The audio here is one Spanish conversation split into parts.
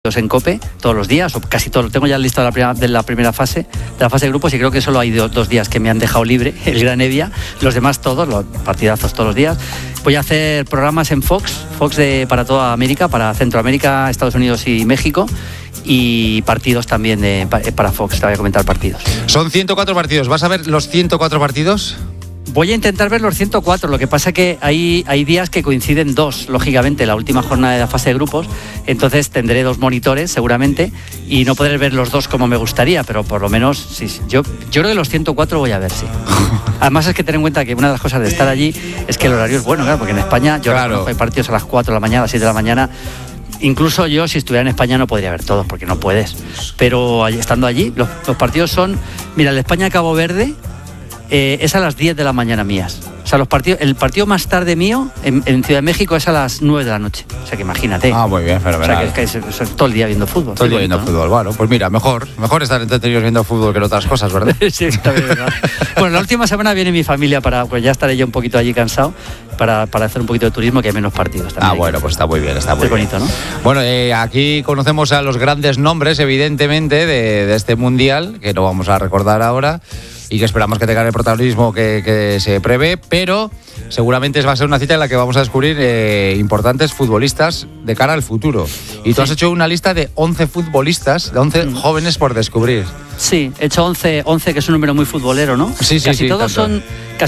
en COPE todos los días, o casi todo. Tengo ya el listado de la primera fase, de la fase de grupos, y creo que solo hay 2 días que me han dejado libre, el Gran Evia. Los demás todos, los partidazos todos los días. Voy a hacer programas en Fox para toda América, para Centroamérica, Estados Unidos y México, y partidos también para Fox. Te voy a comentar partidos. Son 104 partidos. ¿Vas a ver los 104 partidos? Voy a intentar ver los 104, lo que pasa que hay días que coinciden 2, lógicamente, la última jornada de la fase de grupos, entonces tendré 2 monitores seguramente y no podré ver los 2 como me gustaría, pero por lo menos sí. Yo creo que los 104 voy a ver, sí. Además es que ten en cuenta que una de las cosas de estar allí es que el horario es bueno, claro, porque en España hay partidos a las 4 de la mañana, a las 7 de la mañana. Incluso yo, si estuviera en España, no podría ver todos, porque no puedes. Pero estando allí, los partidos son... Mira, el España-Cabo Verde... es a las 10 de la mañana mías. O sea, el partido más tarde mío en Ciudad de México es a las 9 de la noche. O sea, que imagínate. Ah, muy bien, fenomenal. O sea, que es todo el día viendo fútbol. Todo el día viendo fútbol. Bueno, pues mira, mejor estar entretenidos viendo fútbol que en otras cosas, ¿verdad? Sí, está bien, ¿verdad? Bueno, la última semana viene mi familia pues ya estaré yo un poquito allí cansado para hacer un poquito de turismo, que hay menos partidos también. Bueno, pues está muy bien, está muy bien. Bonito, ¿no? Bueno, aquí conocemos a los grandes nombres, evidentemente, de este Mundial, que no vamos a recordar ahora, y que esperamos que tengan el protagonismo que se prevé, pero seguramente va a ser una cita en la que vamos a descubrir importantes futbolistas de cara al futuro. Y tú has hecho una lista de 11 futbolistas, de 11 jóvenes por descubrir. Sí, he hecho 11, que es un número muy futbolero, ¿no? Sí, casi todos son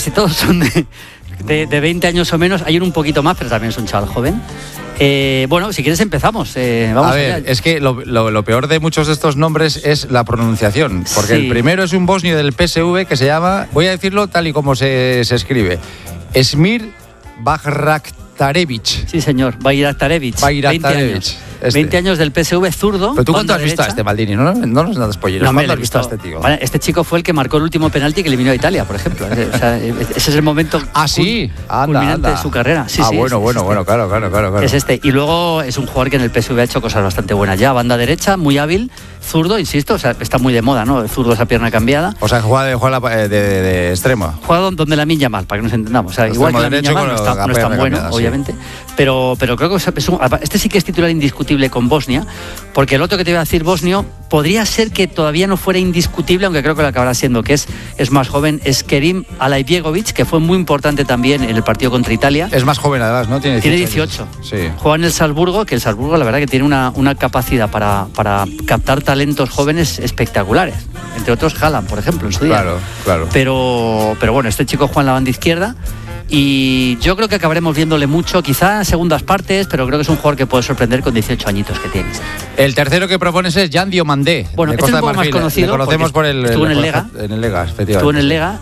de 20 años o menos. Hay uno un poquito más, pero también es un chaval joven. Bueno, si quieres empezamos. Vamos a ver, es que lo peor de muchos de estos nombres es la pronunciación, porque el primero es un bosnio del PSV que se llama, voy a decirlo tal y como se escribe, Esmir Bajraktarević. Sí, señor, Bajraktarević. 20 años. 20 años del PSV, zurdo. Pero tú, ¿cuánto has visto a este Maldini? No nos das spoilers. ¿Cuánto has visto a este tío? Vale, este chico fue el que marcó el último penalti que eliminó a Italia, por ejemplo. O sea, ese es el momento culminante de su carrera. Sí, bueno, claro. Es este. Y luego es un jugador que en el PSV ha hecho cosas bastante buenas ya. Banda derecha, muy hábil, zurdo, insisto, o sea, está muy de moda, ¿no? El zurdo, esa pierna cambiada. O sea, juega de extremo. Juega donde la Lamine Yamal, para que nos entendamos. O sea, igual que la Lamine Yamal no es tan bueno, cambiada, obviamente. Pero creo que este sí que es titular indiscutible con Bosnia, porque el otro que te iba a decir, bosnio, podría ser que todavía no fuera indiscutible, aunque creo que lo acabará siendo, que es más joven, es Kerim Alaibegovic, que fue muy importante también en el partido contra Italia. Es más joven además, ¿no? Tiene 18. Sí. Juega en el Salzburgo, que el Salzburgo la verdad que tiene una capacidad para captar talentos jóvenes espectaculares. Entre otros Haaland, por ejemplo, en su día. Claro. Pero bueno, este chico juega en la banda izquierda. Y yo creo que acabaremos viéndole mucho, quizá en segundas partes, pero creo que es un jugador que puede sorprender con 18 añitos que tiene. El tercero que propones es Jan Diomandé. Bueno, este es un poco más conocido. Le conocemos por estuvo en el Lega. Efectivamente. Estuvo en el Lega.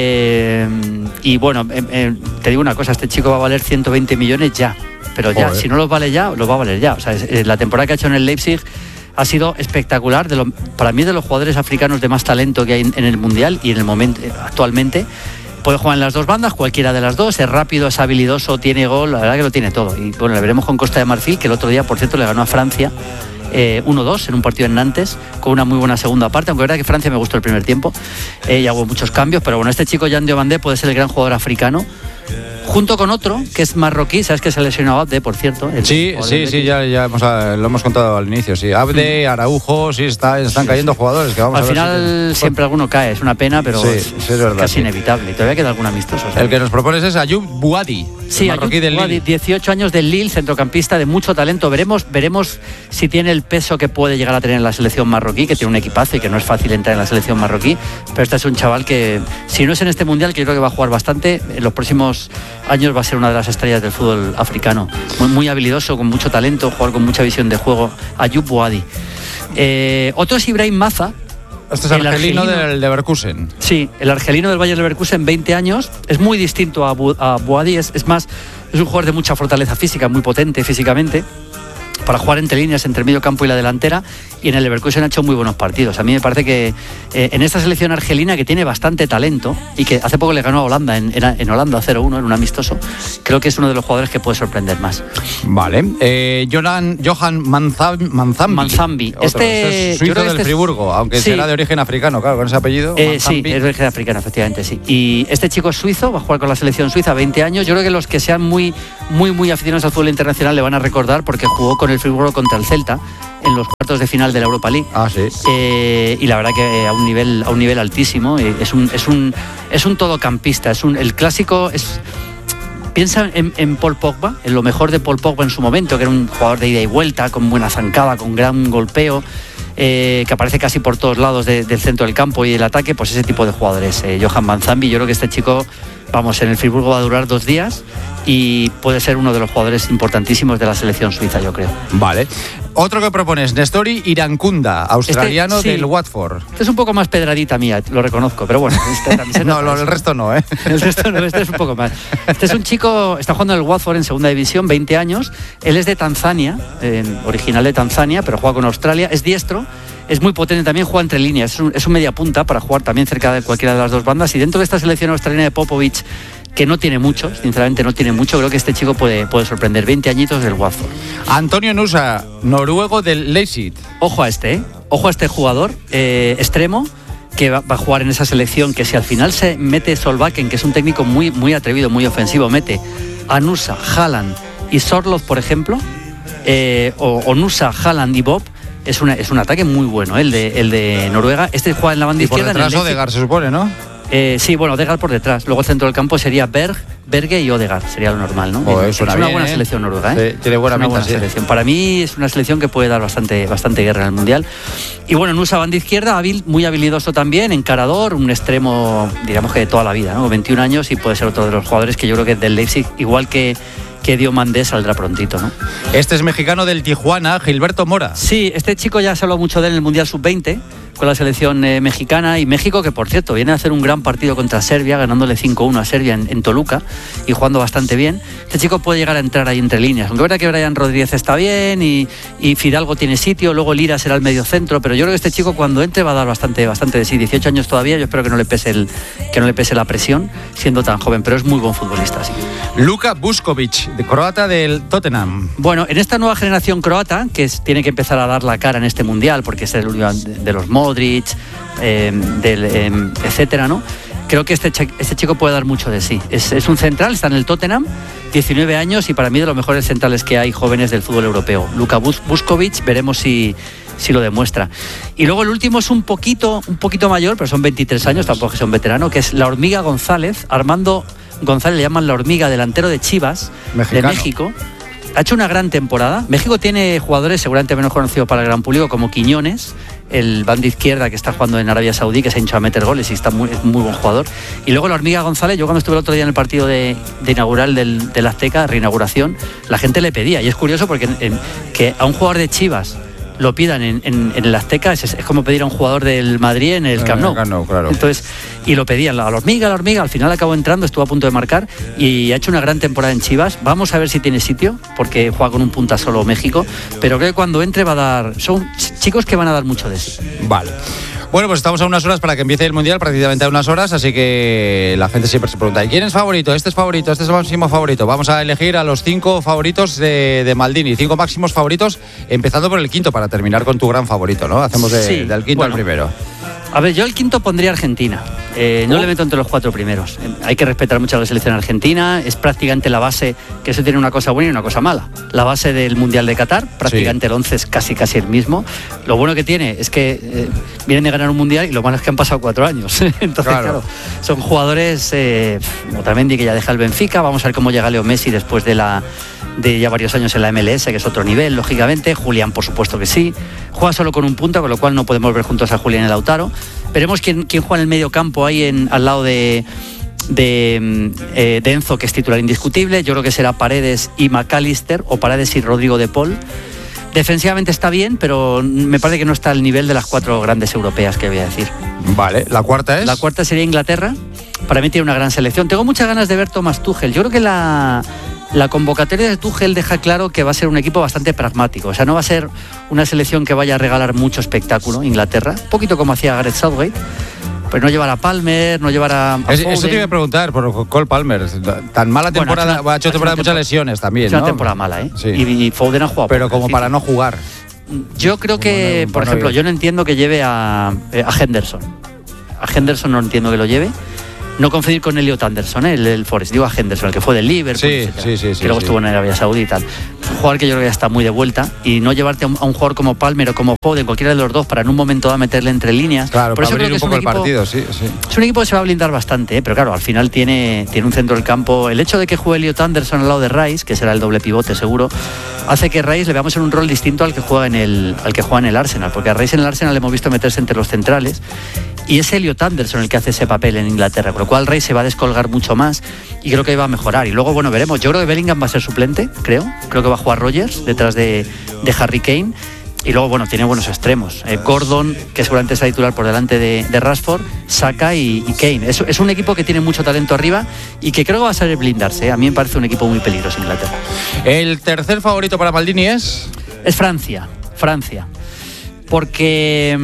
Y bueno, te digo una cosa, este chico va a valer 120 millones ya. Pero ya, si no los vale ya, los va a valer ya. O sea, la temporada que ha hecho en el Leipzig ha sido espectacular. Para mí, de los jugadores africanos de más talento que hay en el Mundial y en el momento actualmente. Puede jugar en las dos bandas, cualquiera de las dos, es rápido, es habilidoso, tiene gol, la verdad que lo tiene todo. Y bueno, le veremos con Costa de Marfil, que el otro día, por cierto, le ganó a Francia 1-2 en un partido en Nantes, con una muy buena segunda parte, aunque es verdad que Francia me gustó el primer tiempo, y hubo muchos cambios, pero bueno, este chico Jan Diomandé puede ser el gran jugador africano, junto con otro, que es marroquí, sabes que se lesionó a Abde, por cierto. Sí, ya lo hemos contado al inicio, sí. Abde, Araujo, sí, están cayendo jugadores. Que vamos al a ver final siempre alguno cae, es una pena, pero es verdad, casi inevitable. Y todavía queda algún amistoso. ¿Sabes? El que nos propones es Ayoub Bouadi. Sí, Ayoub Bouadi, 18 años del Lille, centrocampista de mucho talento. Veremos si tiene el peso que puede llegar a tener en la selección marroquí, que tiene un equipazo y que no es fácil entrar en la selección marroquí. Pero este es un chaval que, si no es en este Mundial, que yo creo que va a jugar bastante, en los próximos años va a ser una de las estrellas del fútbol africano. Muy habilidoso, con mucho talento, jugador con mucha visión de juego. Ayoub Bouadi. Otro es Ibrahim Maza. Este es el argelino del Leverkusen. Sí, el argelino del Bayer Leverkusen, 20 años. Es muy distinto a Bouadi, es un jugador de mucha fortaleza física, muy potente físicamente, para jugar entre líneas, entre el medio campo y la delantera, y en el Leverkusen ha hecho muy buenos partidos. A mí me parece que en esta selección argelina, que tiene bastante talento y que hace poco le ganó a Holanda en Holanda 0-1 en un amistoso, creo que es uno de los jugadores que puede sorprender más. Vale. Johan Manzambi. Este es suizo del Friburgo, aunque será de origen africano, claro, con ese apellido. Sí, es de origen africano, efectivamente, sí. Y este chico es suizo, va a jugar con la selección suiza, 20 años. Yo creo que los que sean muy aficionados al fútbol internacional le van a recordar, porque jugó con el Friburgo contra el Celta en los cuartos de final de la Europa League. Ah, sí. Y la verdad que a un nivel altísimo. Es un todocampista. El clásico es... Piensa en Paul Pogba, en lo mejor de Paul Pogba en su momento, que era un jugador de ida y vuelta, con buena zancada, con gran golpeo, que aparece casi por todos lados del centro del campo y el ataque, pues ese tipo de jugadores. Johan Van Zambi, yo creo que este chico, vamos, en el Friburgo va a durar 2 días y puede ser uno de los jugadores importantísimos de la selección suiza, yo creo. Vale. Otro que propones, Nestori Irankunda, australiano del Watford. Este es un poco más pedradita mía, lo reconozco, pero bueno. El resto no, ¿eh? El resto no, este es un poco más. Este es un chico, está jugando en el Watford en segunda división, 20 años. Él es de Tanzania, original de Tanzania, pero juega con Australia. Es diestro, es muy potente, también juega entre líneas. Es un media punta para jugar también cerca de cualquiera de las dos bandas. Y dentro de esta selección australiana de Popovic, que no tiene mucho, sinceramente no tiene mucho, creo que este chico puede sorprender. 20 añitos del Watford. Antonio Nusa, noruego del Leipzig. Ojo a este jugador extremo que va a jugar en esa selección, que si al final se mete Solbakken, que es un técnico muy, muy atrevido, muy ofensivo, mete a Nusa, Haaland y Sorloth, por ejemplo, o Nusa, Haaland y Bob, es un ataque muy bueno, el de Noruega. Este juega en la banda izquierda. Y por detrás Odegaard se supone, ¿no? Sí, bueno, Odegaard por detrás. Luego el centro del campo sería Berge y Odegaard, sería lo normal, ¿no? Es una buena selección noruega, ¿eh? Sí, tiene buena pinta, selección. Para mí es una selección que puede dar bastante guerra en el Mundial. Y bueno, Nusa, banda izquierda, muy habilidoso también, encarador, un extremo, diríamos que de toda la vida, ¿no? 21 años y puede ser otro de los jugadores que yo creo que del Leipzig, igual que Diomandé, saldrá prontito, ¿no? Este es mexicano del Tijuana, Gilberto Mora. Sí, este chico ya se habló mucho de él en el Mundial Sub-20 con la selección mexicana, y México, que por cierto viene a hacer un gran partido contra Serbia, ganándole 5-1 a Serbia en Toluca y jugando bastante bien. Este chico puede llegar a entrar ahí entre líneas, aunque es verdad que Brian Rodríguez está bien y Fidalgo tiene sitio, luego Lira será el medio centro, pero yo creo que este chico cuando entre va a dar bastante de sí. 18 años todavía, yo espero que no le pese la presión siendo tan joven, pero es muy buen futbolista, sí. Luka Vuskovic, de croata del Tottenham. Bueno, en esta nueva generación croata, que tiene que empezar a dar la cara en este Mundial, porque es el único de los Modric, etcétera, ¿no? Creo que este chico puede dar mucho de sí. Es un central, está en el Tottenham, 19 años y para mí de los mejores centrales que hay jóvenes del fútbol europeo. Luka Vuskovic, veremos si lo demuestra. Y luego el último es un poquito mayor, pero son 23 años, tampoco es un veterano, que es la Hormiga González. Armando González le llaman la Hormiga, delantero de Chivas, mexicano, de México. Ha hecho una gran temporada. México tiene jugadores seguramente menos conocidos para el gran público, como Quiñones, el banda izquierda que está jugando en Arabia Saudí, que se ha hinchado a meter goles y es muy buen jugador. Y luego la Hormiga González, yo cuando estuve el otro día en el partido de inaugural del Azteca, reinauguración, la gente le pedía. Y es curioso porque que a un jugador de Chivas lo pidan en el Azteca es como pedir a un jugador del Madrid en el Camp Nou. Claro. Entonces, y lo pedían, la hormiga, al final acabó entrando, estuvo a punto de marcar y ha hecho una gran temporada en Chivas. Vamos a ver si tiene sitio, porque juega con un punta solo México, pero creo que cuando entre va a dar, son chicos que van a dar mucho de sí. Vale. Bueno, pues estamos a unas horas para que empiece el Mundial, prácticamente a unas horas, así que la gente siempre se pregunta, ¿y quién es favorito? Este es el máximo favorito. Vamos a elegir a los 5 favoritos de Maldini, 5 máximos favoritos, empezando por el quinto, para terminar con tu gran favorito, ¿no? Hacemos del quinto al primero. A ver, yo el quinto pondría Argentina. No le meto entre los 4 primeros. Hay que respetar mucho a la selección argentina. Es prácticamente la base, que eso tiene una cosa buena y una cosa mala. La base del Mundial de Qatar, prácticamente sí. El 11 es casi el mismo. Lo bueno que tiene es que vienen de ganar un Mundial y lo malo es que han pasado 4 años. Entonces, claro, son jugadores, Otamendi, que ya deja el Benfica. Vamos a ver cómo llega Leo Messi después de ya varios años en la MLS, que es otro nivel, lógicamente. Julián, por supuesto que sí. Juega solo con un punta, con lo cual no podemos ver juntos a Julián y Lautaro. Veremos quién juega en el medio campo ahí al lado de Enzo, que es titular indiscutible. Yo creo que será Paredes y McAllister, o Paredes y Rodrigo de Paul. Defensivamente está bien, pero me parece que no está al nivel de las 4 grandes europeas que voy a decir. Vale, ¿la cuarta es? La cuarta sería Inglaterra. Para mí tiene una gran selección. Tengo muchas ganas de ver Thomas Tuchel. Yo creo que la convocatoria de Tuchel deja claro que va a ser un equipo bastante pragmático. O sea, no va a ser una selección que vaya a regalar mucho espectáculo, Inglaterra. Un poquito como hacía Gareth Southgate. Pues no llevar a Palmer, no llevar a eso te iba a preguntar por Cole Palmer. Tan mala temporada, ha hecho temporada de muchas lesiones también, ¿no? Es una temporada mala, ¿eh? Sí. Y Foden ha jugado. Pero como para no jugar. Yo creo que, por ejemplo, yo no entiendo que lleve a Henderson. A Henderson no entiendo que lo lleve. No confundir con Elliot Anderson, el Forest. Digo a Henderson, el que fue del Liverpool, sí, que luego estuvo en Arabia Saudí y tal. jugador que yo creo que ya está muy de vuelta, y no llevarte a un jugador como Palmer o como Foden, cualquiera de los dos, para en un momento dado meterle entre líneas. Claro, por eso para creo abrir que un poco es un el equipo, partido, sí. es un equipo que se va a blindar bastante, pero claro, al final tiene un centro del campo. El hecho de que juegue Elliot Anderson al lado de Rice, que será el doble pivote seguro, hace que Rice le veamos en un rol distinto al que juega en el Arsenal, porque a Rice en el Arsenal le hemos visto meterse entre los centrales, y es Elliot Anderson el que hace ese papel en Inglaterra, con lo cual Rice se va a descolgar mucho más y creo que va a mejorar. Y luego, bueno, veremos. Yo creo que Bellingham va a ser suplente, creo que va a jugar Rodgers detrás de Harry Kane. Y luego, bueno, tiene buenos extremos. Gordon, que seguramente será titular por delante de Rashford, Saka y Kane. Es un equipo que tiene mucho talento arriba y que creo que va a saber blindarse. A mí me parece un equipo muy peligroso Inglaterra. El tercer favorito para Maldini es Francia. Porque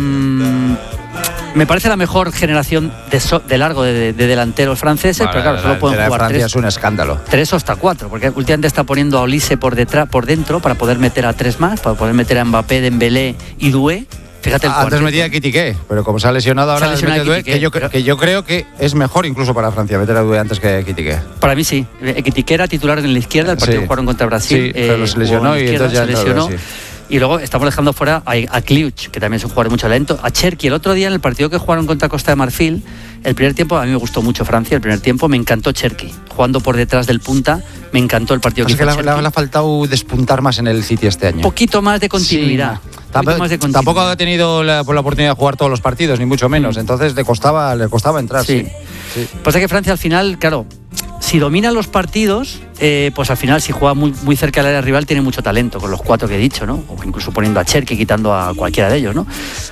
me parece la mejor generación de largo de delanteros franceses, pero claro, solo pueden jugar Francia 3. es un escándalo. 3 o hasta 4, porque últimamente está poniendo a Olise por dentro para poder meter a 3 más, para poder meter a Mbappé, Dembélé y Doué. Fíjate el antes metía a Kitike, pero como se ha lesionado ahora, mete a Doué, que yo creo que es mejor incluso para Francia meter a Doué antes que Kitike. Para mí sí. Kitike era titular en la izquierda, el partido que jugaron contra Brasil. Sí, pero se lesionó y entonces ya se lesionó. Y luego estamos dejando fuera a Kliuch, que también es un jugador de mucho talento, a Cherki. El otro día en el partido que jugaron contra Costa de Marfil, el primer tiempo, a mí me gustó mucho Francia, el primer tiempo me encantó Cherki, jugando por detrás del punta, me encantó el partido que hizo Cherki. Le ha faltado despuntar más en el City este año. Un poquito más de continuidad. Sí. Tampoco ha tenido la oportunidad de jugar todos los partidos, ni mucho menos, entonces le costaba entrar. Sí. Pasa que Francia al final, claro, si domina los partidos, pues al final si juega muy cerca del área rival tiene mucho talento, con los 4 que he dicho, ¿no? O incluso poniendo a Cherki, quitando a cualquiera de ellos, ¿no?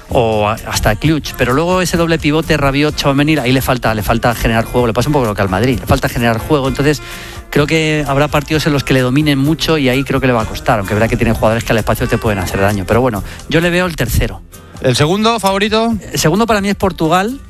O hasta a Kliuch. Pero luego ese doble pivote, Rabiot, Tchouaméni, ahí le falta generar juego. Le pasa un poco lo que al Madrid, le falta generar juego. Entonces creo que habrá partidos en los que le dominen mucho y ahí creo que le va a costar, aunque es verdad que tiene jugadores que al espacio te pueden hacer daño. Pero bueno, yo le veo el tercero. ¿El segundo favorito? El segundo para mí es Portugal.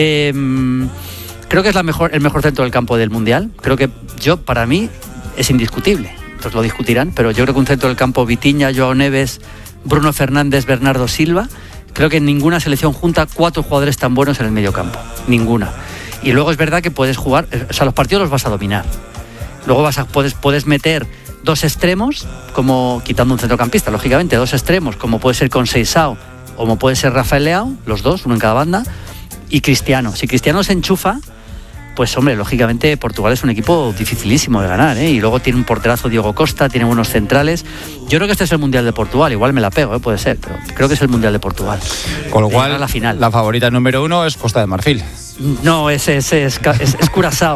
Creo que es el mejor centro del campo del Mundial. Creo que para mí es indiscutible. Otros lo discutirán, pero yo creo que un centro del campo, Vitinha, Joao Neves, Bruno Fernández, Bernardo Silva, creo que en ninguna selección junta 4 jugadores tan buenos en el medio campo. Ninguna. Y luego es verdad que puedes jugar, o sea, los partidos los vas a dominar. Luego puedes meter 2 extremos, como quitando un centrocampista, lógicamente, 2 extremos, como puede ser Conceição o como puede ser Rafael Leao, los dos, uno en cada banda, y Cristiano. Si Cristiano se enchufa, pues hombre, lógicamente Portugal es un equipo dificilísimo de ganar, ¿eh? Y luego tiene un porterazo Diogo Costa, tiene buenos centrales. Yo creo que este es el Mundial de Portugal, igual me la pego, puede ser, pero creo que es el Mundial de Portugal. Con lo cual, la favorita número 1 es Costa de Marfil. No, es Curazao.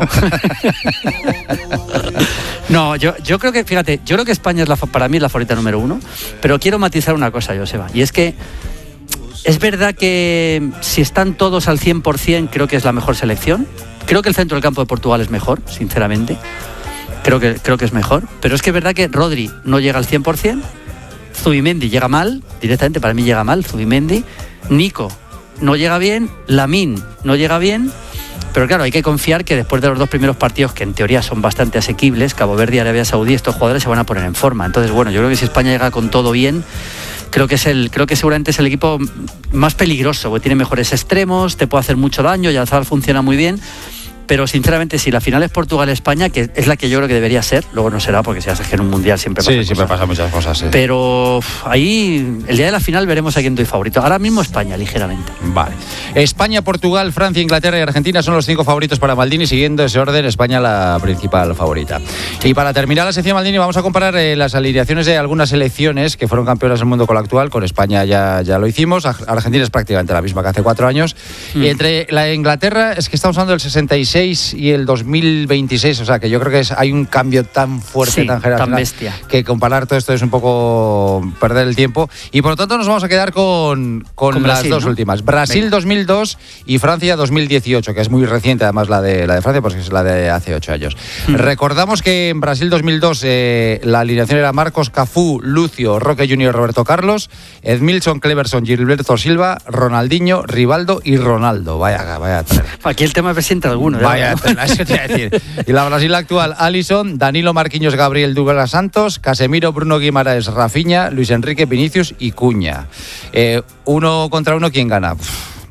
No, yo creo que, fíjate, yo creo que España para mí es la favorita número 1, pero quiero matizar una cosa, Joseba, y es que es verdad que si están todos al 100%, creo que es la mejor selección. Creo que el centro del campo de Portugal es mejor, sinceramente. Creo que es mejor. Pero es que es verdad que Rodri no llega al 100%. Zubimendi llega mal, directamente para mí llega mal, Zubimendi. Nico no llega bien. Lamine no llega bien. Pero claro, hay que confiar que después de los 2 primeros partidos, que en teoría son bastante asequibles, Cabo Verde y Arabia Saudí, estos jugadores se van a poner en forma. Entonces, bueno, yo creo que si España llega con todo bien, creo que seguramente es el equipo más peligroso, porque tiene mejores extremos, te puede hacer mucho daño, Yazal funciona muy bien. Pero sinceramente, si la final es Portugal-España, que es la que yo creo que debería ser, luego no será, porque si haces que en un mundial siempre pasa muchas cosas. Sí. Pero ahí, el día de la final, veremos a quién doy favorito. Ahora mismo España, ligeramente. Vale. España, Portugal, Francia, Inglaterra y Argentina son los 5 favoritos para Maldini. Siguiendo ese orden, España la principal favorita. Sí. Y para terminar la sección Maldini, vamos a comparar las alineaciones de algunas selecciones que fueron campeonas del mundo con la actual. Con España ya lo hicimos. Argentina es prácticamente la misma que hace 4 años. Y entre la Inglaterra, es que estamos hablando del 66 y el 2026, o sea que yo creo que hay un cambio tan fuerte, tan generacional, tan bestia, que comparar todo esto es un poco perder el tiempo, y por lo tanto nos vamos a quedar con las Brasil, dos, ¿no? Últimas. Brasil 2002 y Francia 2018, que es muy reciente además la de Francia, porque es la de hace 8 años. Recordamos que en Brasil 2002 la alineación era Marcos, Cafú, Lucio, Roque Junior, Roberto Carlos, Edmilson, Cleverson, Gilberto Silva, Ronaldinho, Rivaldo y Ronaldo. Vaya tener. Aquí el tema presenta alguno. Vaya, eso te iba a decir. Y la Brasil actual, Alisson, Danilo, Marquinhos, Gabriel, Douglas Santos, Casemiro, Bruno Guimaraes, Rafinha, Luis Enrique, Vinicius y Cuña. 1 contra 1, ¿quién gana?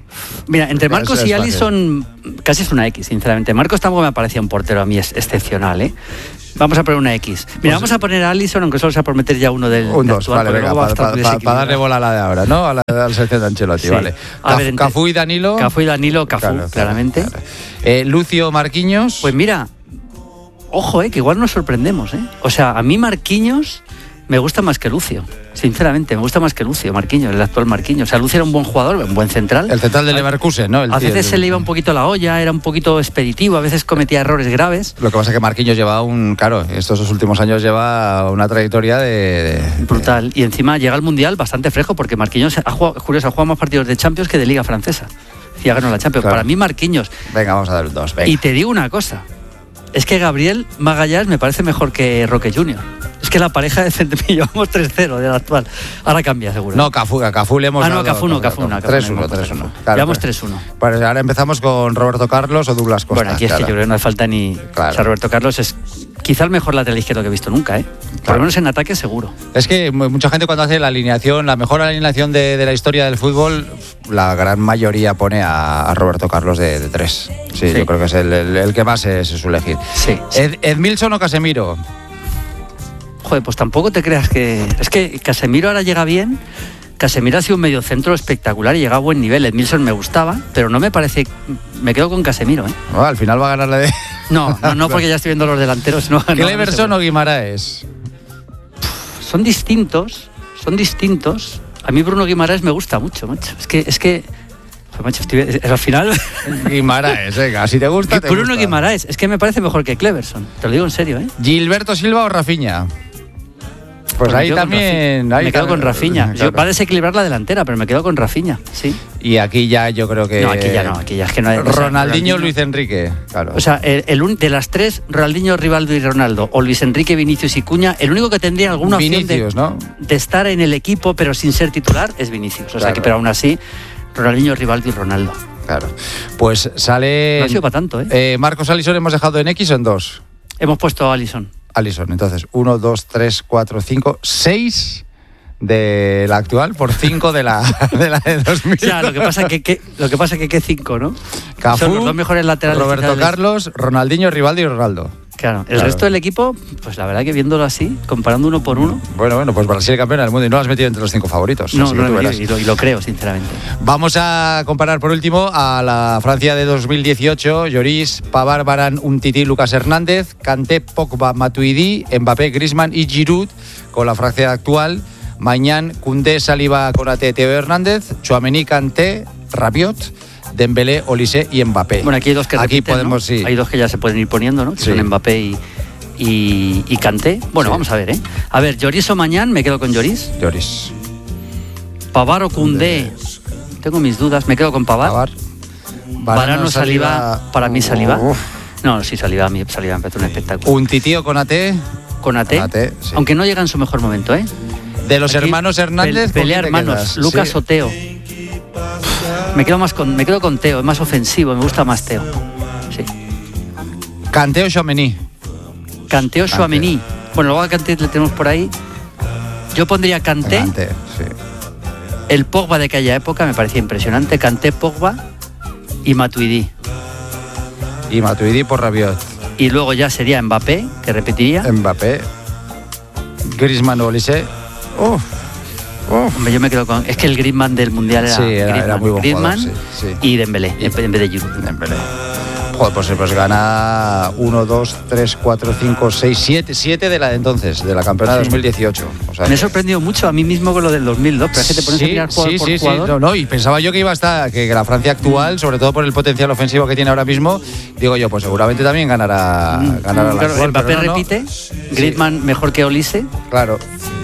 Mira, entre Marcos y Alisson casi es una X, sinceramente. Marcos tampoco me parecía un portero a mí excepcional, ¿eh? Vamos a poner una X. Mira, vamos a poner a Alisson, aunque solo sea por meter ya uno del un 2, actual, vale, venga, para darle bola a la de ahora, ¿no? A la selección de Ancelotti, sí. Vale. Cafú y Danilo. Cafú, claro, claramente. Claro. Lucio, Marquinhos. Pues mira, ojo, que igual nos sorprendemos, ¿eh? O sea, a mí Marquinhos me gusta más que Lucio. Sinceramente, me gusta más que Lucio, Marquinhos, el actual Marquinhos. O sea, Lucio era un buen jugador, un buen central. El central de Leverkusen, ¿no? A veces se le iba un poquito la olla, era un poquito expeditivo, a veces cometía errores graves. Lo que pasa es que Marquinhos lleva estos 2 últimos años lleva una trayectoria de brutal. Y encima llega al Mundial bastante fresco, porque Marquinhos ha jugado más partidos de Champions que de Liga Francesa. Y ha ganado la Champions. Claro. Para mí, Marquinhos. Venga, vamos a dar un 2. Venga. Y te digo una cosa. Es que Gabriel Magalhães me parece mejor que Roque Junior. Es que la pareja de centro llevamos 3-0 del actual. Ahora cambia, seguro. No, Cafú le hemos dado. Cafú no. 3-1. Claro, llevamos 3-1. Pues ahora empezamos con Roberto Carlos o Douglas Costa. Bueno, aquí es que yo creo que no hace falta ni... Claro. O sea, Roberto Carlos es quizá el mejor lateral izquierdo que he visto nunca, ¿eh? Por lo menos en ataque, seguro. Es que mucha gente cuando hace la mejor alineación de la historia del fútbol, la gran mayoría pone a Roberto Carlos de 3. Sí, yo creo que es el que más se suele elegir. Sí. ¿Edmilson o Casemiro? Joder, pues tampoco te creas que... Es que Casemiro ahora llega bien. Casemiro ha sido un mediocentro espectacular y llega a buen nivel. Edmilson me gustaba, pero no me parece... Me quedo con Casemiro, ¿eh? No, al final va a ganar la de... No, porque ya estoy viendo los delanteros. ¿Cleverson o Guimaraes? Son distintos. A mí Bruno Guimaraes me gusta mucho, macho. Es que macho, al final... Guimaraes, venga, si te gusta, te Bruno gusta. Guimaraes, es que me parece mejor que Cleverson. Te lo digo en serio, ¿eh? ¿Gilberto Silva o Rafinha? Pues ahí también... Me quedo con Rafinha. Va a desequilibrar la delantera, pero me quedo con Rafinha, sí. Y aquí ya yo creo que... No, aquí ya es que no hay... Ronaldinho, Luis Enrique, claro. O sea, de las 3, Ronaldinho, Rivaldo y Ronaldo, o Luis Enrique, Vinicius y Cuña, el único que tendría alguna opción de estar en el equipo, pero sin ser titular, es Vinicius. O sea, pero aún así, Ronaldinho, Rivaldo y Ronaldo. Claro. Pues sale... No ha sido para tanto, ¿eh? Marcos Alisson, ¿hemos dejado en X o en 2? Hemos puesto a Alisson. Entonces 1, 2, 3, 4, 5, 6 de la actual por 5 de la de 2000. Ya, lo que pasa que 5, ¿no? Cafú, son los 2 mejores laterales. Roberto Carlos, Ronaldinho, Rivaldo y Ronaldo. Claro, el resto del equipo, pues la verdad que viéndolo así, comparando uno por uno. Bueno, pues Brasil campeona del mundo y no lo has metido entre los 5 favoritos. No, y lo creo, sinceramente. Vamos a comparar por último a la Francia de 2018. Lloris, Pavard, Varane, Umtiti, Lucas Hernández, Kanté, Pogba, Matuidi, Mbappé, Griezmann y Giroud con la Francia actual. Mañana, Koundé, Saliba, Konaté, Teo Hernández, Tchouaméni, Kanté, Rabiot, Dembélé, Olise y Mbappé. Bueno, aquí hay 2 que repiten, podemos, ¿no? sí. Hay 2 que ya se pueden ir poniendo, ¿no? Que son Mbappé y Kanté. Bueno, vamos a ver, ¿eh? A ver, Lloris o Mañán, me quedo con Lloris. Pavard o Koundé, tengo mis dudas, me quedo con Pavard. Varane o Saliba, para mí Saliba. No, sí, Saliba me parece un espectáculo. Umtiti o Konaté. Konaté, sí. Aunque no llega en su mejor momento, ¿eh? De los aquí, hermanos Hernández, pelea hermanos, Lucas o Teo. Me quedo con Teo, es más ofensivo, me gusta más Teo. Sí. Kanté o Tchouaméni. Kanté o Tchouaméni. Bueno, luego a Kanté le tenemos por ahí. Yo pondría Kanté. Sí. El Pogba de aquella época me parecía impresionante. Kanté, Pogba y Matuidi. Y Matuidi por Rabiot. Y luego ya sería Mbappé, que repetiría. Mbappé. Griezmann o Olise. Hombre, yo me quedo con... Es que el Griezmann del Mundial era muy buen Griezmann jugador, sí. Y Dembélé, en vez de Giroud. Dembélé. Joder, pues gana 1, 2, 3, 4, 5, 6, 7 de la de entonces, de la campeona de 2018. O sea, me he sorprendido mucho a mí mismo con lo del 2002, pero es que te pones a mirar jugador por jugador. No, y pensaba yo que iba a estar, que la Francia actual, sobre todo por el potencial ofensivo que tiene ahora mismo, digo yo, pues seguramente también ganará la actual. Mbappé repite, Griezmann mejor que Olise. Claro.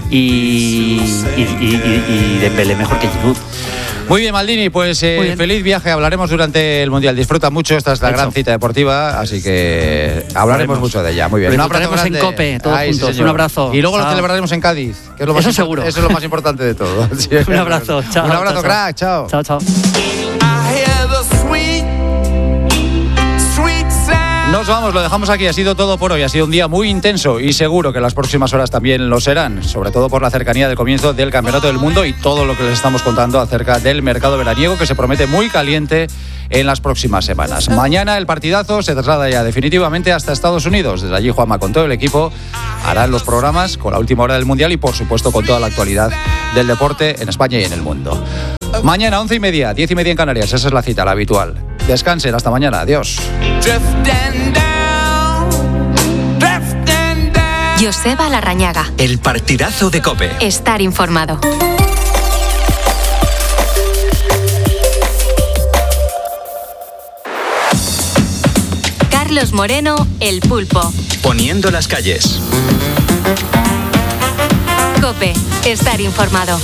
Y Dembélé mejor que Giroud. Muy bien, Maldini, pues feliz viaje. Hablaremos durante el Mundial. Disfruta mucho, esta es la gran cita deportiva, así que hablaremos mucho de ella. Muy bien. Un abrazo grande. En COPE, todos juntos. Sí, un abrazo. Y luego lo celebraremos en Cádiz, que es lo más eso seguro. Eso es lo más importante de todo. Sí, un abrazo, chao. Un abrazo, crack, chao. Chao. Nos vamos, lo dejamos aquí. Ha sido todo por hoy. Ha sido un día muy intenso y seguro que las próximas horas también lo serán, sobre todo por la cercanía del comienzo del Campeonato del Mundo y todo lo que les estamos contando acerca del mercado veraniego, que se promete muy caliente en las próximas semanas. Mañana el partidazo se traslada ya definitivamente hasta Estados Unidos. Desde allí Juanma con todo el equipo harán los programas con la última hora del Mundial y por supuesto con toda la actualidad del deporte en España y en el mundo. Mañana 11:30, 10:30 en Canarias. Esa es la cita, la habitual. Descansen, hasta mañana, adiós. Joseba Larrañaga. El partidazo de COPE. Estar informado. Carlos Moreno, El Pulpo. Poniendo las calles. COPE. Estar informado.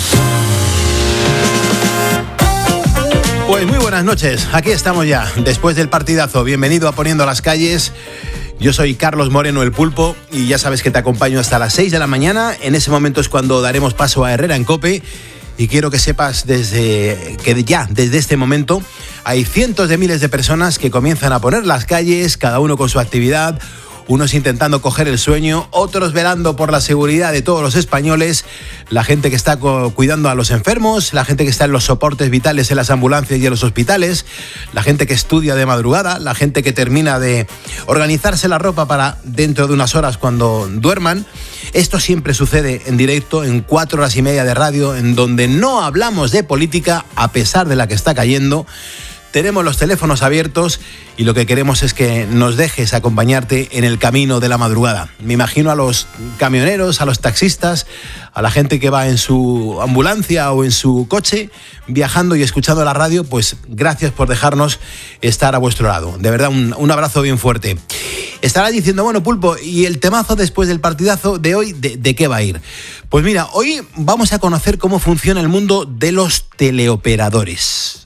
Pues muy buenas noches, aquí estamos ya, después del partidazo. Bienvenido a Poniendo las calles. Yo soy Carlos Moreno, El Pulpo, y ya sabes que te acompaño hasta las 6 de la mañana. En ese momento es cuando daremos paso a Herrera en COPE. Y quiero que sepas desde este momento hay cientos de miles de personas que comienzan a poner las calles, cada uno con su actividad. Unos intentando coger el sueño, otros velando por la seguridad de todos los españoles, la gente que está cuidando a los enfermos, la gente que está en los soportes vitales en las ambulancias y en los hospitales, la gente que estudia de madrugada, la gente que termina de organizarse la ropa para dentro de unas horas cuando duerman. Esto siempre sucede en directo, en 4 horas y media de radio, en donde no hablamos de política a pesar de la que está cayendo. Tenemos los teléfonos abiertos y lo que queremos es que nos dejes acompañarte en el camino de la madrugada. Me imagino a los camioneros, a los taxistas, a la gente que va en su ambulancia o en su coche viajando y escuchando la radio, pues gracias por dejarnos estar a vuestro lado. De verdad, un abrazo bien fuerte. Estarás diciendo, bueno, Pulpo, ¿y el temazo después del partidazo de hoy, de qué va a ir? Pues mira, hoy vamos a conocer cómo funciona el mundo de los teleoperadores.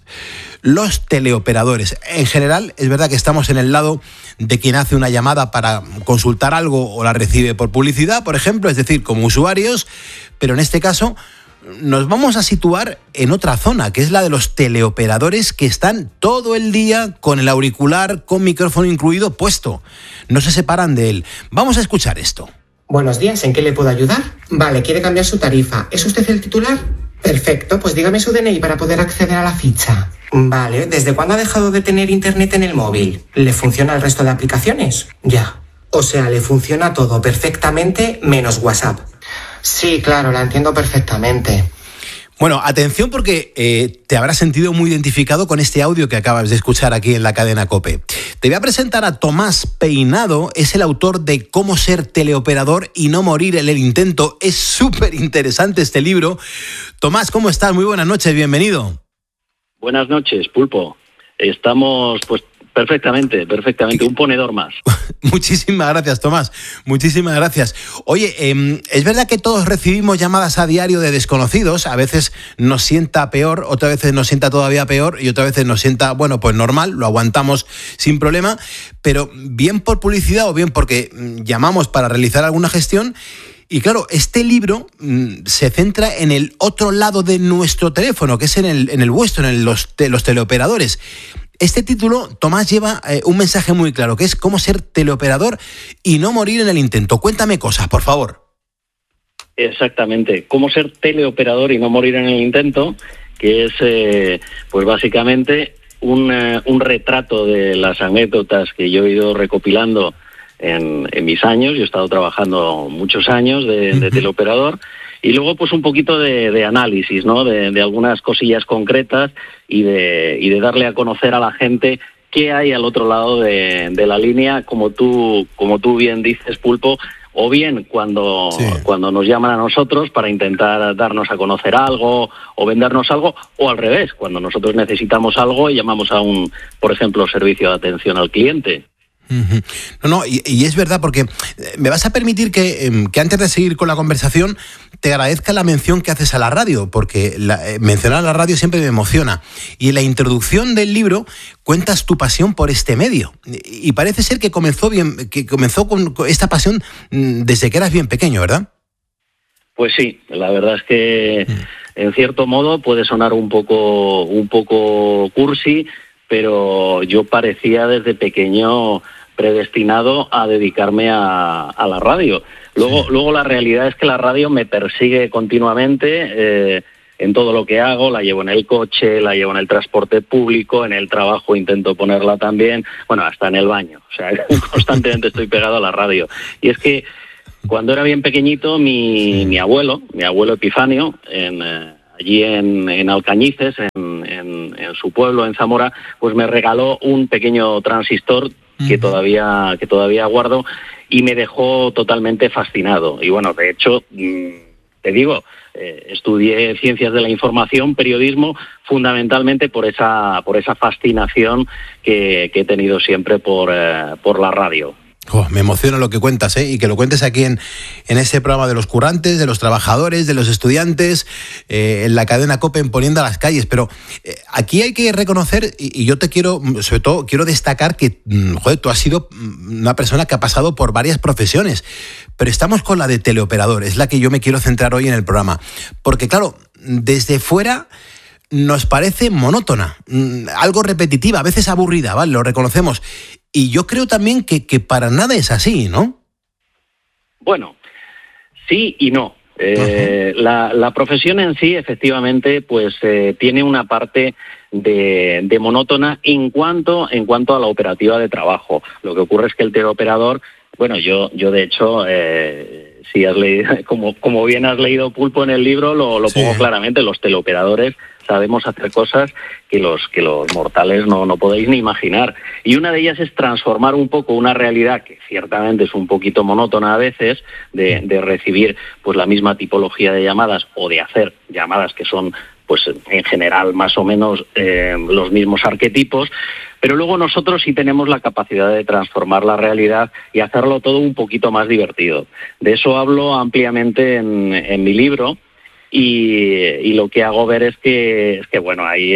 Los teleoperadores. En general, es verdad que estamos en el lado de quien hace una llamada para consultar algo o la recibe por publicidad, por ejemplo, es decir, como usuarios, pero en este caso nos vamos a situar en otra zona, que es la de los teleoperadores que están todo el día con el auricular, con micrófono incluido puesto. No se separan de él. Vamos a escuchar esto. Buenos días, ¿en qué le puedo ayudar? Vale, ¿quiere cambiar su tarifa? ¿Es usted el titular? Perfecto, pues dígame su DNI para poder acceder a la ficha. Vale, ¿desde cuándo ha dejado de tener internet en el móvil? ¿Le funciona el resto de aplicaciones? Ya. O sea, le funciona todo perfectamente menos WhatsApp. Sí, claro, la entiendo perfectamente. Bueno, atención porque te habrás sentido muy identificado con este audio que acabas de escuchar aquí en la cadena COPE. Te voy a presentar a Tomás Peinado, es el autor de Cómo ser teleoperador y no morir en el intento. Es súper interesante este libro. Tomás, ¿cómo estás? Muy buenas noches, bienvenido. Buenas noches, Pulpo. Estamos, pues, perfectamente, un ponedor más. Muchísimas gracias, Tomás. Muchísimas gracias. Oye, es verdad que todos recibimos llamadas a diario de desconocidos. A veces nos sienta peor, otras veces nos sienta todavía peor y otras veces nos sienta, bueno, pues normal, lo aguantamos sin problema. Pero bien por publicidad o bien porque llamamos para realizar alguna gestión. Y claro, este libro se centra en el otro lado de nuestro teléfono, que es en el vuestro, en los teleoperadores. Este título, Tomás, lleva un mensaje muy claro, que es cómo ser teleoperador y no morir en el intento. Cuéntame cosas, por favor. Exactamente, cómo ser teleoperador y no morir en el intento, que es, pues básicamente, un retrato de las anécdotas que yo he ido recopilando en mis años. Yo he estado trabajando muchos años de teleoperador. Y luego, pues, un poquito de análisis, ¿no? De algunas cosillas concretas y de darle a conocer a la gente qué hay al otro lado de la línea, como tú bien dices, Pulpo, o bien cuando nos llaman a nosotros para intentar darnos a conocer algo o vendernos algo, o al revés, cuando nosotros necesitamos algo y llamamos a un, por ejemplo, servicio de atención al cliente. No, y es verdad, porque me vas a permitir que antes de seguir con la conversación te agradezca la mención que haces a la radio, porque mencionar a la radio siempre me emociona. Y en la introducción del libro cuentas tu pasión por este medio. Y parece ser que comenzó con esta pasión desde que eras bien pequeño, ¿verdad? Pues sí, la verdad es que en cierto modo puede sonar un poco cursi, pero yo parecía desde pequeño predestinado a dedicarme a la radio. Luego la realidad es que la radio me persigue continuamente en todo lo que hago. La llevo en el coche, la llevo en el transporte público, en el trabajo intento ponerla también, bueno, hasta en el baño. O sea, constantemente estoy pegado a la radio. Y es que cuando era bien pequeñito, mi abuelo Epifanio, allí en Alcañices, en su pueblo, en Zamora, pues me regaló un pequeño transistor que todavía guardo y me dejó totalmente fascinado. Y bueno, de hecho, te digo, estudié Ciencias de la Información, periodismo, fundamentalmente por esa fascinación que he tenido siempre por la radio. Me emociona lo que cuentas, y que lo cuentes aquí en este programa de los currantes, de los trabajadores, de los estudiantes, en la cadena COPE, en Poniendo a las Calles. Pero aquí hay que reconocer, y yo te quiero, sobre todo, quiero destacar que, tú has sido una persona que ha pasado por varias profesiones, pero estamos con la de teleoperador, es la que yo me quiero centrar hoy en el programa. Porque claro, desde fuera nos parece monótona, algo repetitiva, a veces aburrida, ¿vale? Lo reconocemos. Y yo creo también que para nada es así, ¿no? Bueno, sí y no. La profesión en sí, efectivamente, pues tiene una parte de monótona en cuanto a la operativa de trabajo. Lo que ocurre es que el teleoperador, bueno, yo de hecho, si has leído, como bien has leído, Pulpo, en el libro, lo pongo claramente. Los teleoperadores sabemos hacer cosas que los mortales no podéis ni imaginar. Y una de ellas es transformar un poco una realidad que ciertamente es un poquito monótona a veces, de recibir pues la misma tipología de llamadas o de hacer llamadas que son pues en general más o menos los mismos arquetipos, pero luego nosotros sí tenemos la capacidad de transformar la realidad y hacerlo todo un poquito más divertido. De eso hablo ampliamente en mi libro. Y lo que hago ver es que bueno, ahí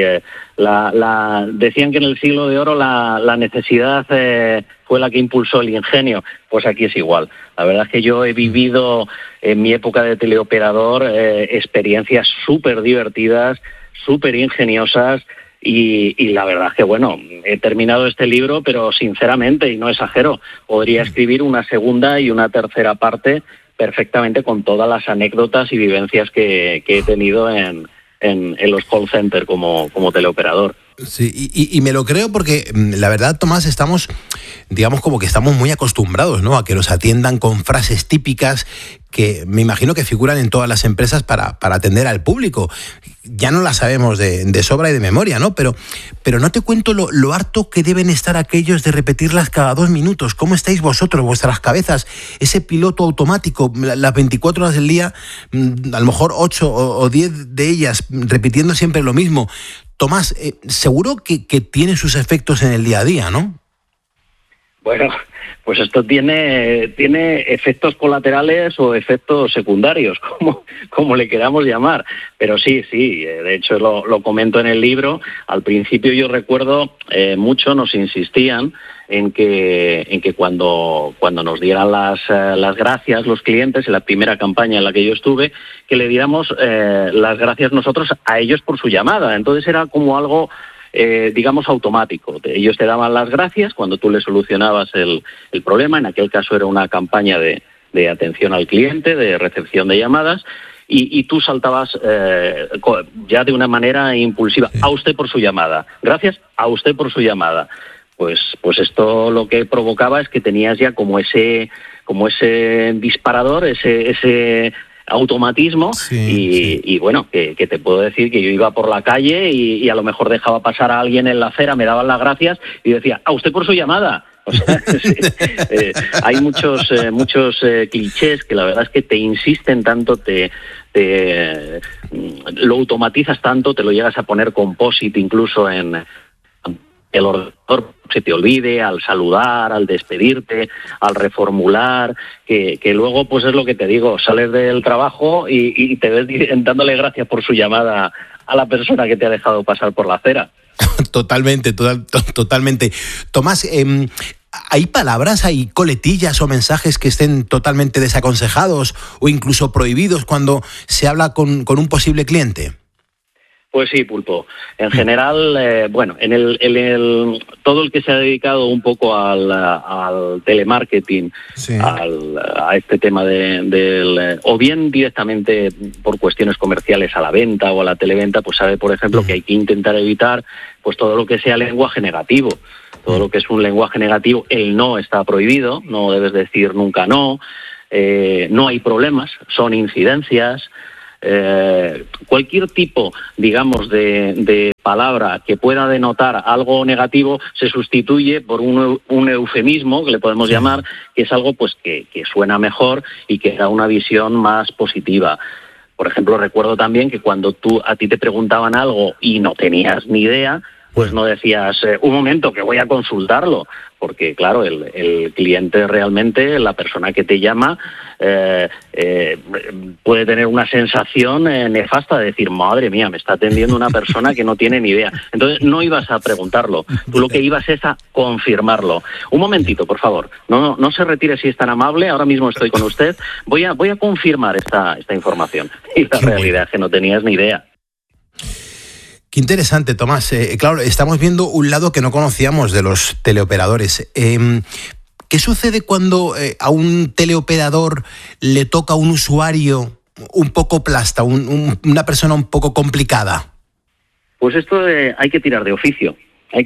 decían que en el siglo de oro la necesidad fue la que impulsó el ingenio. Pues aquí es igual. La verdad es que yo he vivido en mi época de teleoperador experiencias súper divertidas, súper ingeniosas, y la verdad es que bueno, he terminado este libro, pero sinceramente, y no exagero, podría escribir una segunda y una tercera parte perfectamente con todas las anécdotas y vivencias que he tenido en los call centers como teleoperador. Sí, y me lo creo porque la verdad, Tomás, estamos, digamos, como que estamos muy acostumbrados, ¿no?, a que nos atiendan con frases típicas que me imagino que figuran en todas las empresas para atender al público. Ya no las sabemos de sobra y de memoria, ¿no? Pero no te cuento lo harto que deben estar aquellos de repetirlas cada 2 minutos. ¿Cómo estáis vosotros, vuestras cabezas? Ese piloto automático, las 24 horas del día, a lo mejor 8 o 10 de ellas, repitiendo siempre lo mismo. Tomás, seguro que tiene sus efectos en el día a día, ¿no? Bueno, pues esto tiene efectos colaterales o efectos secundarios, como le queramos llamar. Pero sí, de hecho lo comento en el libro. Al principio yo recuerdo mucho nos insistían en que cuando nos dieran las gracias los clientes, en la primera campaña en la que yo estuve, que le diéramos las gracias nosotros a ellos por su llamada. Entonces era como algo digamos automático. Ellos te daban las gracias cuando tú le solucionabas el problema. En aquel caso era una campaña de atención al cliente, de recepción de llamadas, y tú saltabas ya de una manera impulsiva. A usted por su llamada. Gracias, a usted por su llamada. Pues esto lo que provocaba es que tenías ya como ese disparador, ese automatismo, y bueno, que te puedo decir que yo iba por la calle y a lo mejor dejaba pasar a alguien en la acera, me daban las gracias y decía, a usted por su llamada. O sea, hay muchos clichés que la verdad es que te insisten tanto, lo automatizas tanto, te lo llegas a poner composite incluso en el ordenador, se te olvide al saludar, al despedirte, al reformular, que luego pues es lo que te digo, sales del trabajo y te ves dándole gracias por su llamada a la persona que te ha dejado pasar por la acera. Totalmente. Tomás, ¿hay palabras, hay coletillas o mensajes que estén totalmente desaconsejados o incluso prohibidos cuando se habla con un posible cliente? Pues sí, Pulpo. En general, bueno, todo el que se ha dedicado un poco al telemarketing, Sí. a este tema o bien directamente por cuestiones comerciales a la venta o a la televenta, pues sabe, por ejemplo, que hay que intentar evitar pues todo lo que sea lenguaje negativo. Todo lo que es un lenguaje negativo, el no está prohibido, no debes decir nunca no, no hay problemas, son incidencias. Cualquier tipo, digamos, de palabra que pueda denotar algo negativo se sustituye por un eufemismo, que le podemos llamar, que es algo pues que suena mejor y que da una visión más positiva. Por ejemplo, recuerdo también que cuando a ti te preguntaban algo y no tenías ni idea, pues no decías, un momento, que voy a consultarlo, porque claro, el cliente realmente, la persona que te llama, puede tener una sensación nefasta de decir, madre mía, me está atendiendo una persona que no tiene ni idea. Entonces no ibas a preguntarlo, tú lo que ibas es a confirmarlo. Un momentito, por favor, no se retire si es tan amable, ahora mismo estoy con usted, voy a confirmar esta información. Y la realidad es que no tenías ni idea. Qué interesante, Tomás. Claro, estamos viendo un lado que no conocíamos de los teleoperadores. ¿Qué sucede cuando a un teleoperador le toca un usuario un poco plasta, una persona un poco complicada? Pues esto hay que tirar de oficio.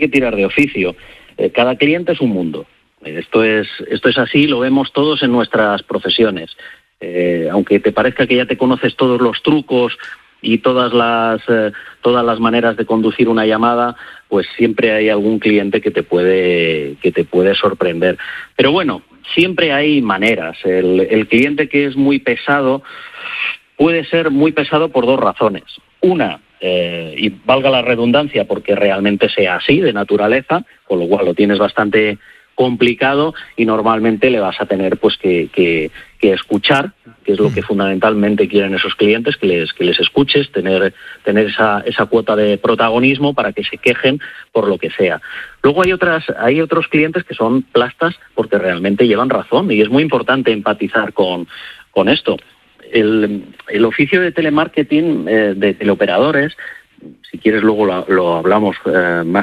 Cada cliente es un mundo. Esto es así, lo vemos todos en nuestras profesiones. Aunque te parezca que ya te conoces todos los trucos y todas las maneras de conducir una llamada, pues siempre hay algún cliente que te puede sorprender. Pero bueno, siempre hay maneras. El cliente que es muy pesado puede ser muy pesado por dos razones. Una, y valga la redundancia, porque realmente sea así de naturaleza, con lo cual lo tienes bastante complicado y normalmente le vas a tener pues que escuchar, que es lo que fundamentalmente quieren esos clientes, que les escuches, tener esa cuota de protagonismo para que se quejen por lo que sea. Luego hay otros clientes que son plastas porque realmente llevan razón y es muy importante empatizar con esto. El oficio de telemarketing de teleoperadores, si quieres luego lo hablamos más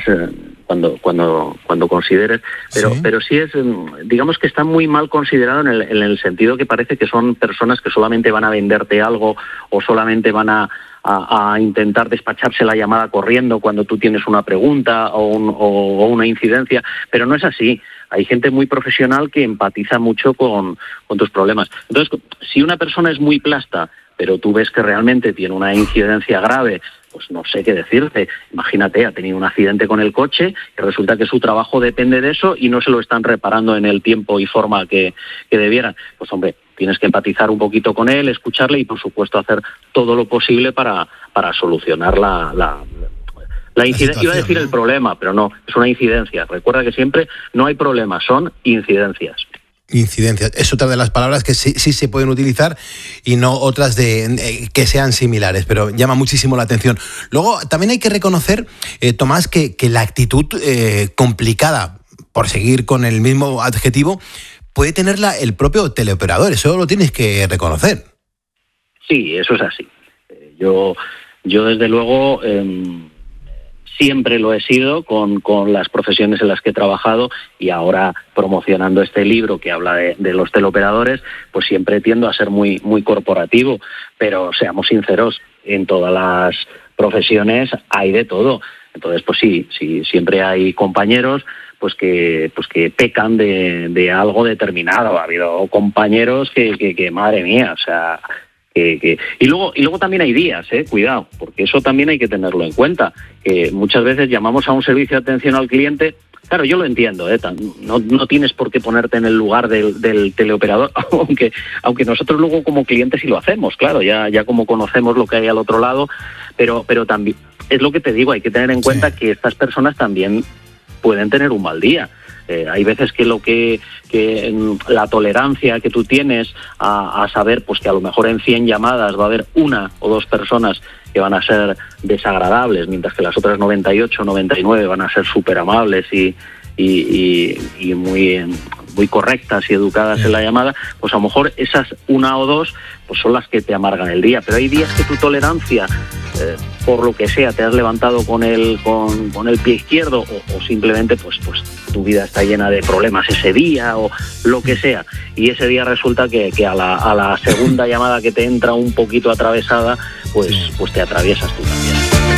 cuando consideres, pero sí es, digamos que está muy mal considerado en el sentido que parece que son personas que solamente van a venderte algo o solamente van a intentar despacharse la llamada corriendo cuando tú tienes una pregunta o una incidencia, pero no es así. Hay gente muy profesional que empatiza mucho con tus problemas. Entonces, si una persona es muy plasta, pero tú ves que realmente tiene una incidencia grave, pues no sé qué decirte. Imagínate, ha tenido un accidente con el coche y resulta que su trabajo depende de eso y no se lo están reparando en el tiempo y forma que debieran. Pues hombre, tienes que empatizar un poquito con él, escucharle y por supuesto hacer todo lo posible para solucionar la incidencia. Iba a decir el problema, pero no, es una incidencia. Recuerda que siempre no hay problemas, son incidencias. Incidencias. Es otra de las palabras que sí se pueden utilizar y no otras que sean similares, pero llama muchísimo la atención. Luego, también hay que reconocer, Tomás, que la actitud complicada, por seguir con el mismo adjetivo, puede tenerla el propio teleoperador. Eso lo tienes que reconocer. Sí, eso es así. Yo desde luego siempre lo he sido con las profesiones en las que he trabajado y ahora promocionando este libro que habla de los teleoperadores, pues siempre tiendo a ser muy, muy corporativo, pero seamos sinceros, en todas las profesiones hay de todo. Entonces, pues sí, siempre hay compañeros pues que pecan de algo determinado. Ha habido compañeros que madre mía, o sea... Y luego también hay días, cuidado, porque eso también hay que tenerlo en cuenta, que muchas veces llamamos a un servicio de atención al cliente. Claro, yo lo entiendo, no tienes por qué ponerte en el lugar del teleoperador, aunque nosotros luego como clientes sí lo hacemos, claro, ya como conocemos lo que hay al otro lado, pero también es lo que te digo, hay que tener en cuenta que estas personas también pueden tener un mal día. Hay veces que la tolerancia que tú tienes a saber pues que a lo mejor en 100 llamadas va a haber una o dos personas que van a ser desagradables, mientras que las otras 98, 99 van a ser súper amables y muy correctas y educadas en la llamada, pues a lo mejor esas una o dos pues son las que te amargan el día. Pero hay días que tu tolerancia por lo que sea te has levantado con el pie izquierdo o simplemente pues tu vida está llena de problemas ese día o lo que sea, y ese día resulta que a la segunda llamada que te entra un poquito atravesada, pues te atraviesas tú también.